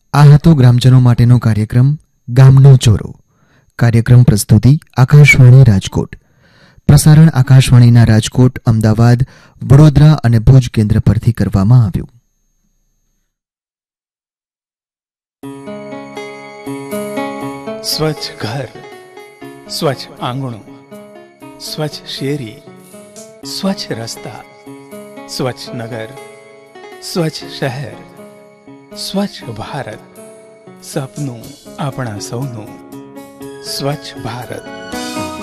આ હતો ગ્રામજનો માટેનો કાર્યક્રમ ગામનો ચોરો. કાર્યક્રમ પ્રસ્તુતિ આકાશવાણી રાજકોટ. પ્રસારણ આકાશવાણીના રાજકોટ, અમદાવાદ, વડોદરા અને ભુજ કેન્દ્ર પરથી કરવામાં આવ્યું. સ્વચ્છ ઘર, સ્વચ્છ આંગણું, સ્વચ્છ શેરી, સ્વચ્છ રસ્તા, સ્વચ્છ નગર, સ્વચ્છ શહેર, સ્વચ્છ ભારત. સપનું આપણા સૌનું. સ્વચ્છ ભારત.